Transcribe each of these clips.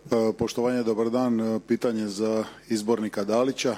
Poštovanje, dobar dan. Pitanje za izbornika Dalića.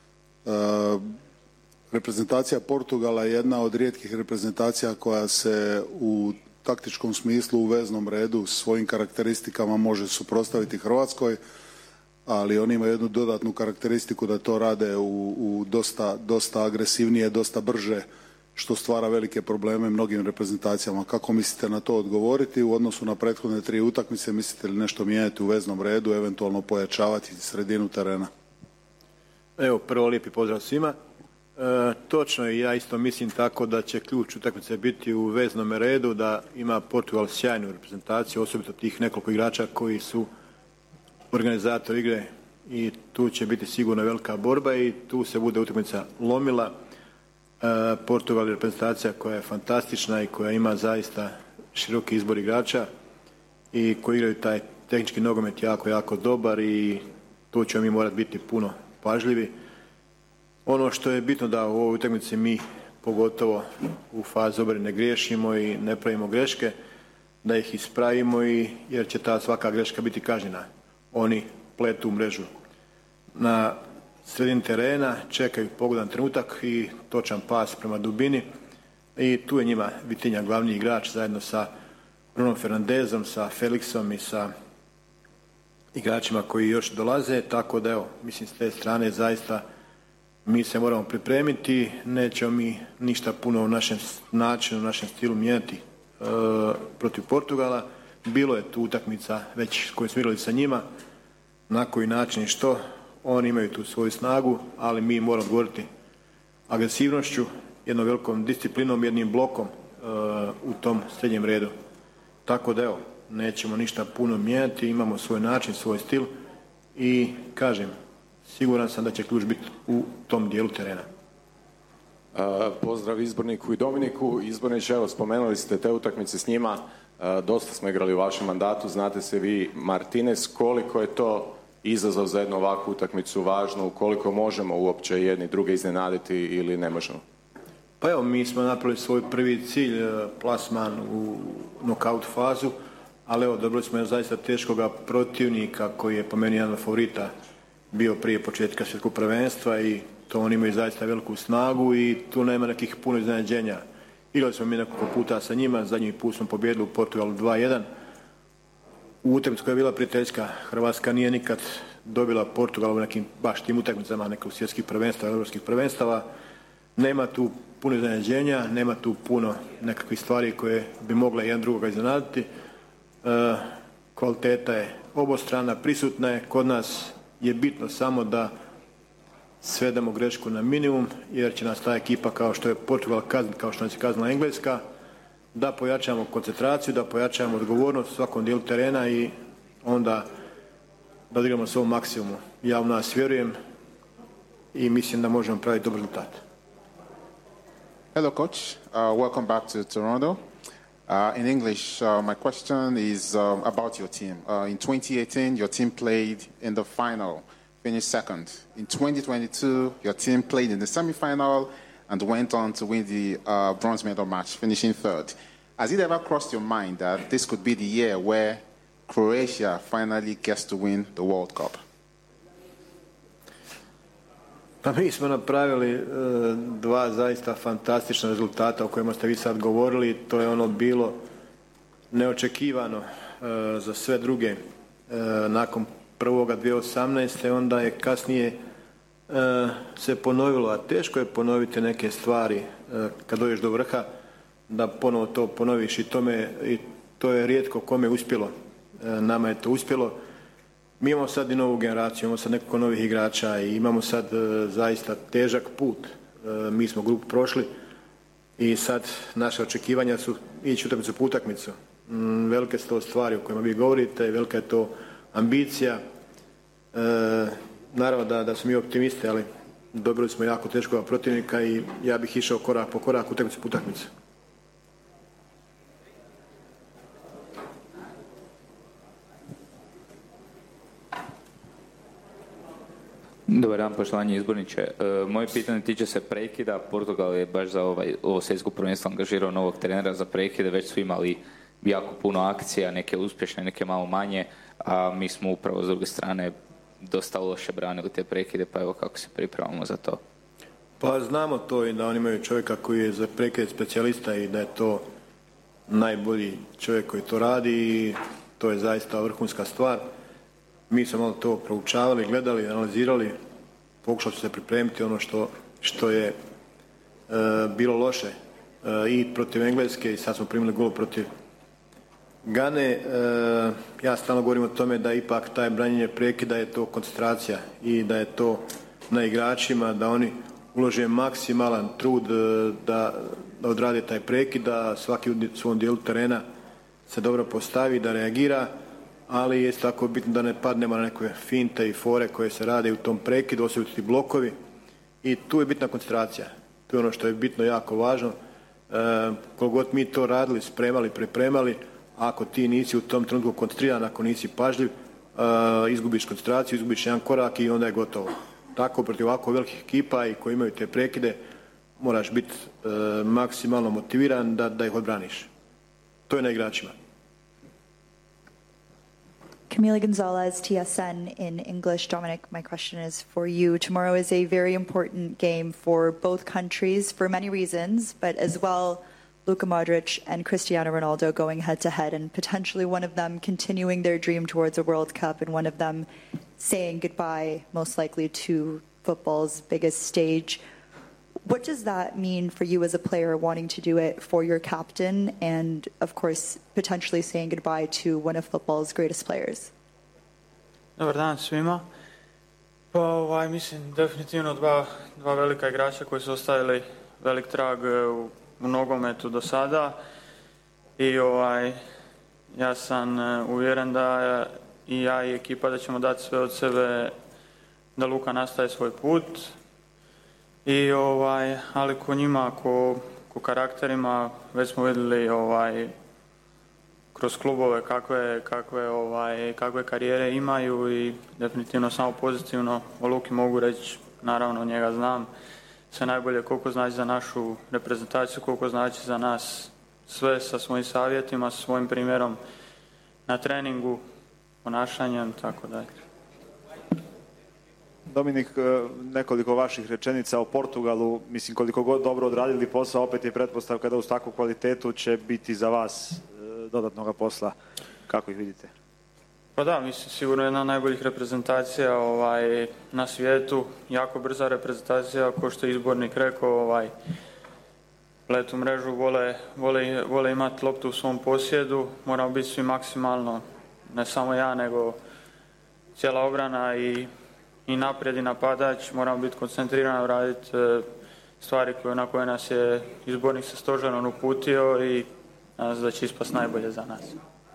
Reprezentacija Portugala je jedna od rijetkih reprezentacija koja se u taktičkom smislu u veznom redu svojim karakteristikama može suprotstaviti Hrvatskoj, ali oni imaju jednu dodatnu karakteristiku da to rade u dosta agresivnije, dosta brže, što stvara velike probleme mnogim reprezentacijama. Kako mislite na to odgovoriti u odnosu na prethodne 3 utakmice? Mislite li nešto mijenjati u veznom redu, eventualno pojačavati sredinu terena? Evo, prvo lijepi pozdrav svima. Točno je, ja isto mislim tako da će ključ utakmice biti u veznom redu, da ima Portugal sjajnu reprezentaciju, osobito tih nekoliko igrača koji su organizator igre i tu će biti sigurno velika borba i tu se bude utakmica lomila. Portugal je reprezentacija koja je fantastična i koja ima zaista široki izbor igrača i koji igraju taj tehnički nogomet jako dobar i tu ćemo mi morati biti puno pažljivi. Ono što je bitno da u ovoj utakmici mi pogotovo u fazi obrane ne griješimo i ne pravimo greške, da ih ispravimo jer će ta svaka greška biti kažnjena. Oni pletu u mrežu na sredini terena, čekaju pogodan trenutak i točan pas prema dubini i tu je njima Vitinha glavni igrač zajedno sa Bruno Fernandezom, sa Felixom i sa igračima koji još dolaze, tako da evo, mislim s te strane zaista mi se moramo pripremiti, nećemo mi ništa puno u našem načinu, u našem stilu mijenjati protiv Portugala. Bilo je tu utakmica već koju smo igrali sa njima, na koji način i što. Oni imaju tu svoju snagu, ali mi moramo odgovoriti agresivnošću, jednom velikom disciplinom, jednim blokom u tom srednjem redu. Tako da evo, nećemo ništa puno mijenjati, imamo svoj način, svoj stil i kažem, siguran sam da će ključ biti u tom dijelu terena. Pozdrav izborniku i Dominiku. Izborniče, evo, spomenuli ste te utakmice s njima, dosta smo igrali u vašem mandatu, znate se vi Martinez, koliko je to izazov za jednu ovakvu utakmicu važnu, koliko možemo uopće jedni druge iznenaditi ili ne možemo? Pa evo, mi smo napravili svoj prvi cilj, plasman u nokaut fazu, ali evo, dobili smo zaista teškoga protivnika koji je po meni jedan od favorita bio prije početka svjetskog prvenstva i to oni imaju zaista veliku snagu i tu nema nekih puno iznenađenja. Igrali smo mi nekoliko puta sa njima, zadnji put smo pobjedili u Portugalu 2-1. U utakmici koja je bila prijateljska, Hrvatska nije nikad dobila Portugal u nekim baš tim utakmicama, nekog svjetskih prvenstava, europskih prvenstava. Nema tu puno iznenađenja, nema tu puno nekakvih stvari koje bi mogle jedan drugoga iznenaditi. Kvaliteta je obostrana, prisutna je. Kod nas je bitno samo da svedemo grešku na minimum, jer će nas ta ekipa, kao što je Portugal kazniti, kao što nas je kaznila Engleska, da pojačamo koncentraciju, da pojačamo odgovornost u svakom dijelu terena i onda da odigramo svoj maksimum. Ja u nas vjerujem i mislim da možemo praviti dobar rezultat. Hello, coach. Welcome back to Toronto. In English, my question is about your team. In 2018, your team played in the final, finished second. In 2022, your team played in the semi-final and went on to win the bronze medal match, finishing third. Has it ever crossed your mind that this could be the year where Croatia finally gets to win the World Cup? Pa mi smo napravili dva zaista fantastična rezultata o kojima ste vi sad govorili. To je ono bilo neočekivano za sve druge. Nakon prvoga 2018. onda je kasnije se ponovilo, a teško je ponoviti neke stvari kad dođeš do vrha, da ponovo to ponoviš i to je rijetko kome uspjelo. Nama je to uspjelo. Mi imamo sad i novu generaciju, imamo sad nekoliko novih igrača i imamo sad zaista težak put. Mi smo grupu prošli i sad naše očekivanja su ići utakmicu po utakmicu. Velike su to stvari o kojima vi govorite, velika je to ambicija. Naravno da smo mi optimisti, ali dobili smo jako teškog protivnika i ja bih išao korak po korak, utakmicu po utakmicu. Dobar dan, poštovanje izborniče. Moje pitanje tiče se prekida. Portugal je baš za ovo svjetsko prvenstvo angažirao novog trenera za prekide. Već su imali jako puno akcija, neke uspješne, neke malo manje, a mi smo upravo s druge strane dosta loše branili te prekide, pa evo kako se pripremamo za to. Pa znamo to i da oni imaju čovjeka koji je za prekid specijalista i da je to najbolji čovjek koji to radi i to je zaista vrhunska stvar. Mi smo malo to proučavali, gledali, analizirali, pokušali su se pripremiti ono što je bilo loše i protiv Engleske i sad smo primili gol protiv Gane. Ja stalno govorim o tome da ipak taj branjenje prekida je to koncentracija i da je to na igračima, da oni ulože maksimalan trud da odrade taj prekid, da svaki u svom dijelu terena se dobro postavi, da reagira, ali je tako bitno da ne padnemo na neke finte i fore koje se rade u tom prekidu, osobito ti blokovi i tu je bitna koncentracija. To je ono što je bitno, jako važno. Koliko god mi to radili, spremali, pripremali, ako ti nisi u tom trenutku koncentriran, ako nisi pažljiv, izgubiš koncentraciju, izgubiš jedan korak i onda je gotovo. Tako protiv ovako velikih ekipa i koji imaju te prekide moraš biti maksimalno motiviran da ih odbraniš. To je na igračima. Camila Gonzalez, TSN in English. Dominic, my question is for you. Tomorrow is a very important game for both countries for many reasons, but as well Luka Modric and Cristiano Ronaldo going head-to-head and potentially one of them continuing their dream towards a World Cup and one of them saying goodbye, most likely, to football's biggest stage. What does that mean for you as a player wanting to do it for your captain and, of course, potentially saying goodbye to one of football's greatest players? Dobar dan svima. Pa mislim definitivno dva velika igrača koji su ostavili velik trag u nogometu do sada i ja sam uvjeren da i ja i ekipa da ćemo dati sve od sebe da Luka nastaje svoj put. I ali ko njima, ko karakterima, već smo vidjeli kroz klubove kakve karijere imaju i definitivno samo pozitivno o Luki mogu reći, naravno njega znam sve najbolje koliko znači za našu reprezentaciju, koliko znači za nas sve sa svojim savjetima, sa svojim primjerom na treningu, ponašanjem, tako dalje. Dominik, nekoliko vaših rečenica o Portugalu. Mislim, koliko god dobro odradili posao, opet je pretpostavka da uz takvu kvalitetu će biti za vas dodatnog posla. Kako ih vidite? Pa da, mislim, sigurno jedna od najboljih reprezentacija na svijetu. Jako brza reprezentacija, kao što je izbornik rekao, letu mrežu, vole imati loptu u svom posjedu. Moramo biti svi maksimalno, ne samo ja, nego cijela obrana i naprijed i napadač, moramo biti koncentrirani, raditi stvari na koje nas je izbornik sa stožerom uputio i nadam se da će ispast najbolje za nas.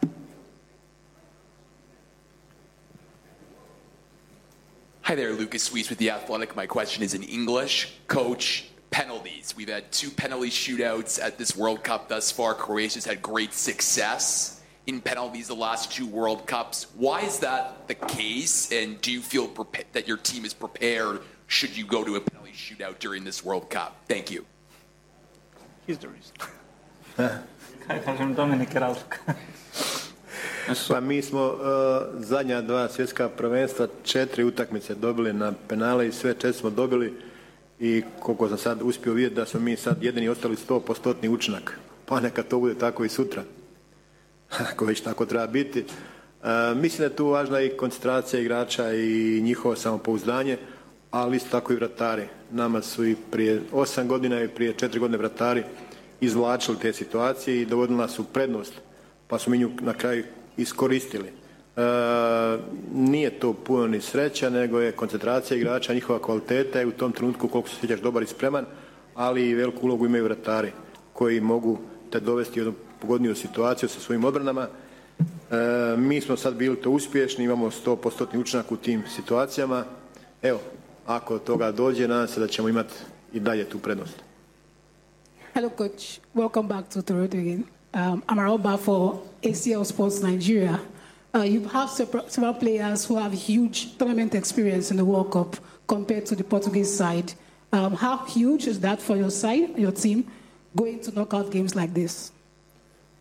Hi there, Lucas Weiss with The Athletic. My question is in English. Coach, penalties. We've had 2 penalty shootouts at this World Cup thus far. Croatia's had great success in penalties the last 2 World Cups. Why is that the case, and do you feel that your team is prepared should you go to a penalty shootout during this World Cup? Thank you. He's the reason. Kaj kažem, Dominik je razlika. Pa mi smo zadnja 2 svjetska prvenstva 4 utakmice dobili na penale i sve 4 smo dobili i koliko sam sad uspio vidjeti da smo mi sad jedini ostali 100% učinak. Pa neka to bude tako i sutra. Ako već tako treba biti. Mislim da je tu važna i koncentracija igrača i njihovo samopouzdanje, ali isto tako i vratari. Nama su i prije 8 godina i prije 4 godine vratari izvlačili te situacije i dovodili nas u prednost, pa smo mi nju na kraju iskoristili. Nije to puno ni sreća, nego je koncentracija igrača, njihova kvaliteta i u tom trenutku koliko se osjećaš dobar i spreman, ali i veliku ulogu imaju vratari koji mogu te dovesti u jednu pogodniju situaciju sa svojim odbranama. Mi smo sad bili to uspješni, imamo 100% učinak u tim situacijama. Evo, ako od toga dođe, nadam se da ćemo imati i dalje tu prednost. Hello, Coach. Welcome back to Toronto again. I'm Aral Ba for ACL Sports Nigeria. You have several players who have huge tournament experience in the World Cup compared to the Portuguese side. How huge is that for your side, your team, going to knockout games like this?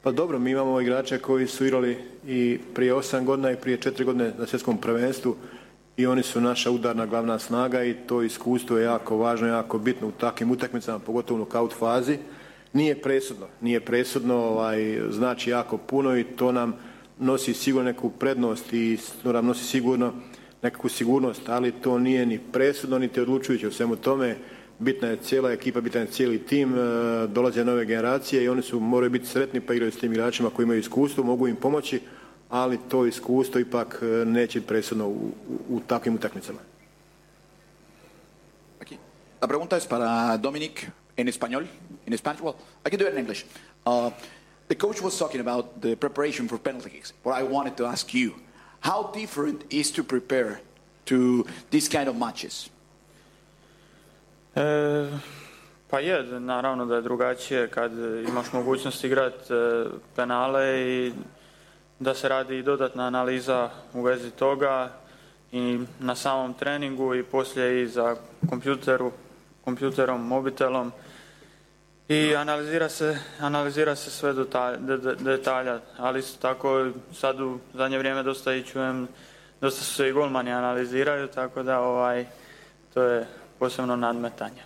Pa dobro, mi imamo igrače koji su igrali i prije 8 godina i prije 4 godine na svjetskom prvenstvu i oni su naša udarna glavna snaga i to iskustvo je jako važno, jako bitno u takvim utakmicama, pogotovo u knockout fazi. Nije presudno, znači jako puno i to nam nosi sigurno neku prednost i to nam nosi sigurno nekakvu sigurnost, ali to nije ni presudno, niti odlučujuće u svemu tome. Bitna je cijela ekipa, bitan je cijeli tim, dolaze nove generacije i oni moraju biti sretni pa igraju s tim igračima koji imaju iskustvo, mogu im pomoći, ali to iskustvo ipak neće biti presudno u takvim utakmicama. Aquí. La pregunta es para Dominic en español. In Spanish, well, I can do it in English. The coach was talking about the preparation for penalty kicks. What I wanted to ask you, how different is to prepare to these kind of matches? Pa je, naravno da je drugačije kad imaš mogućnost igrati penale i da se radi i dodatna analiza u vezi toga i na samom treningu i poslije i za kompjuterom, mobitelom i analizira se sve do detalja, ali isto tako sad u zadnje vrijeme dosta su se i golmani analiziraju, tako da to je posebno nadmetanje.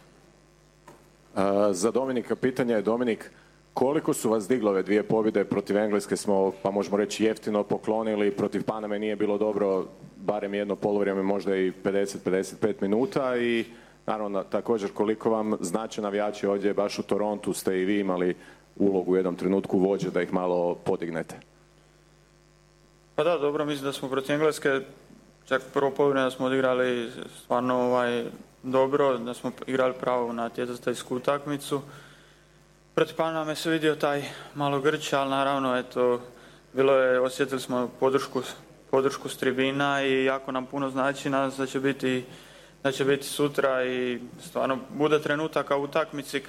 Za Dominika pitanje je, Dominik, koliko su vas diglo ove 2 pobjede? Protiv Engleske smo, pa možemo reći, jeftino poklonili, protiv Paname nije bilo dobro, barem jedno poluvrijeme, možda i 50-55 minuta i naravno također koliko vam znače navijači ovdje, baš u Torontu ste i vi imali ulogu u jednom trenutku vođe da ih malo podignete. Pa da, dobro, mislim da smo protiv Engleske čak prvo poluvrijeme da smo odigrali stvarno dobro, da smo igrali pravo natjecateljsku utakmicu. Protiv Paname se vidio taj malo grč, ali naravno, eto, osjetili smo podršku s tribina i jako nam puno znači, nadam se da će biti sutra i stvarno bude trenutaka u utakmici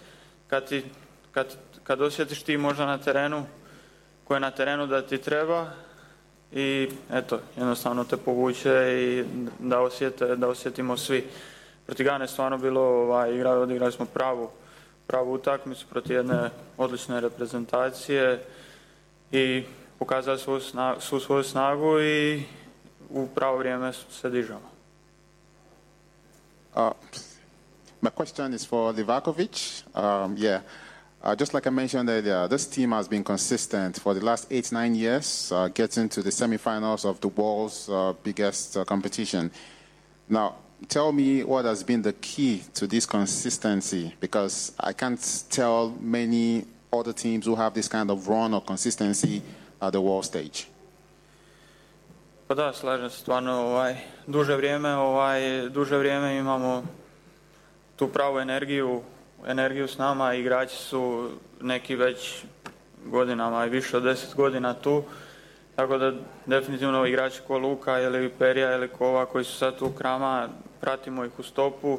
kad osjetiš ti možda na terenu, ko je na terenu da ti treba i eto, jednostavno te povuče i da osjetimo svi. Protiv Gane stvarno bilo, odigrali smo pravu utakmicu protiv jedne odlične reprezentacije i pokazali svu svoju snagu i u pravo vrijeme se dižemo. My question is for Livakovic. Just like I mentioned earlier, this team has been consistent for the last 8-9 years, getting to the semifinals of the world's biggest competition. Now, tell me what has been the key to this consistency, because I can't tell many other teams who have this kind of run or consistency at the world stage. Pa da, slažem se, stvarno duže vrijeme imamo tu pravu energiju s nama, igrači su neki već godinama i više od 10 godina tu, tako da definitivno igrači ko Luka ili Perija ili Kova koji su sad tu krama, pratimo ih u stopu,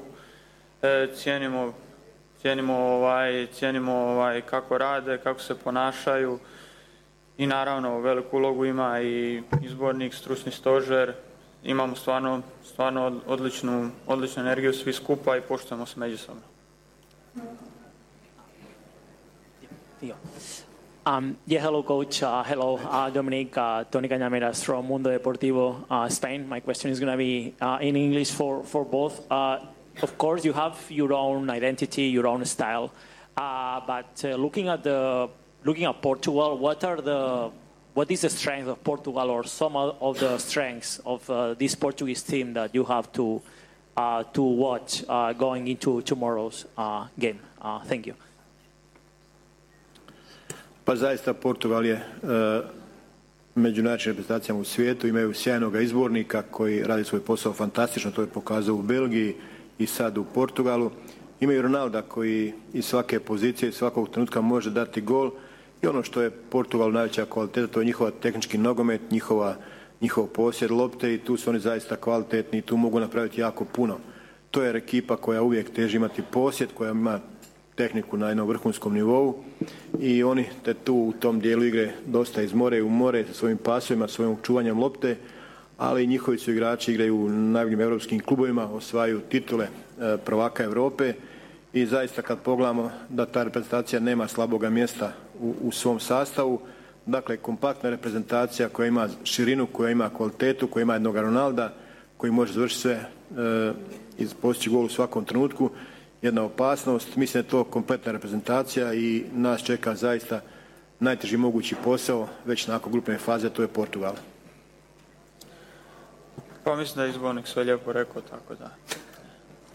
cijenimo kako rade, kako se ponašaju i naravno veliku ulogu ima i izbornik, stručni stožer, imamo stvarno odličnu energiju svi skupa i poštujemo se međusobno. Hello, coach. Hello, Dominic. Tony Cañameras from Mundo Deportivo, Spain. My question is going to be in English for both. Of course, you have your own identity, your own style. But looking at Portugal, what is the strength of Portugal, or some of the strengths of this Portuguese team that you have to watch going into tomorrow's game? Thank you. Pa zaista Portugal je među najjačim reprezentacijama u svijetu, imaju sjajnog izbornika koji radi svoj posao fantastično, to je pokazao u Belgiji i sad u Portugalu. Imaju Ronalda koji iz svake pozicije, iz svakog trenutka može dati gol i ono što je Portugal najveća kvaliteta, to je njihova tehnički nogomet, njihov posjed lopte i tu su oni zaista kvalitetni i tu mogu napraviti jako puno. To je ekipa koja uvijek teži imati posjed, koja ima tehniku na jednom vrhunskom nivou i oni te tu u tom dijelu igre dosta izmore u more sa svojim pasovima, svojim čuvanjem lopte, ali njihovi su igrači igraju u najboljim europskim klubovima, osvajaju titule prvaka Europe i zaista kad pogledamo da ta reprezentacija nema slaboga mjesta u svom sastavu. Dakle, kompaktna reprezentacija koja ima širinu, koja ima kvalitetu, koja ima jednog Ronalda, koji može završiti sve i postići gol u svakom trenutku. Jedna opasnost. Mislim da je to kompletna reprezentacija i nas čeka zaista najteži mogući posao već nakon grupne faze, to je Portugal. Pa mislim da je izbornik sve lijepo rekao, tako da